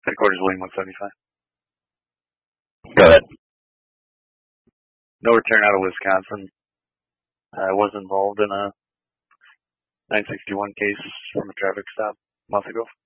Headquarters William 175. Go ahead. No return out of Wisconsin. I was involved in a 961 case from a traffic stop a month ago.